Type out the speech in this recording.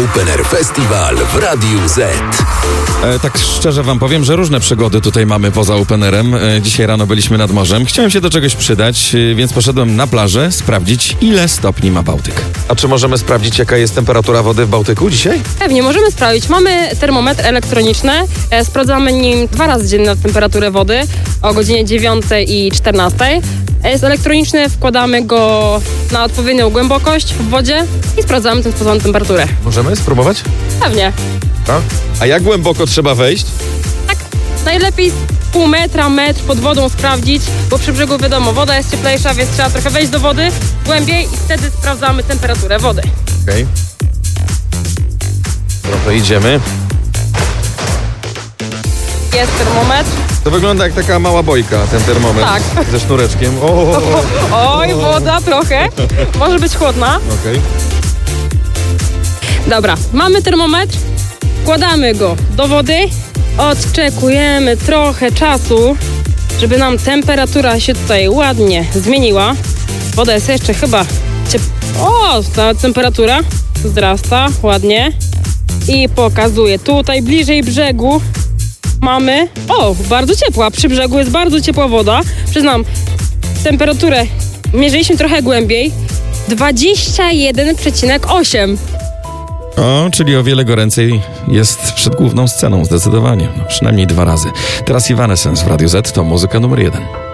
Open Air Festival w Radiu Z. Tak szczerze wam powiem, że różne przygody tutaj mamy poza Open Airem. Dzisiaj rano byliśmy nad morzem. Chciałem się do czegoś przydać, więc poszedłem na plażę sprawdzić, ile stopni ma Bałtyk. A czy możemy sprawdzić, jaka jest temperatura wody w Bałtyku dzisiaj? Pewnie, możemy sprawdzić. Mamy termometr elektroniczny. Sprawdzamy nim 2 razy dziennie temperaturę wody o godzinie 9 i 14. Jest elektroniczny, wkładamy go na odpowiednią głębokość w wodzie i sprawdzamy tym sposobem temperaturę. Możemy spróbować? Pewnie. A jak głęboko trzeba wejść? Tak, najlepiej pół metra, metr pod wodą sprawdzić, bo przy brzegu wiadomo, woda jest cieplejsza, więc trzeba trochę wejść do wody głębiej i wtedy sprawdzamy temperaturę wody. Okej. No to idziemy. Jest termometr. To wygląda jak taka mała bojka, ten termometr. Tak. Ze sznureczkiem. Oj, woda trochę. Może być chłodna. Okej. Dobra, mamy termometr. Wkładamy go do wody. Odczekujemy trochę czasu, żeby nam temperatura się tutaj ładnie zmieniła. Woda jest jeszcze chyba O, ta temperatura wzrasta ładnie i pokazuje. Tutaj bliżej brzegu mamy... O, bardzo ciepła. Przy brzegu jest bardzo ciepła woda. Przyznam, temperaturę mierzyliśmy trochę głębiej. 21,8. O, czyli o wiele goręcej jest przed główną sceną, zdecydowanie. No, przynajmniej 2 razy. Teraz Evanescence w Radiu Z to muzyka numer 1.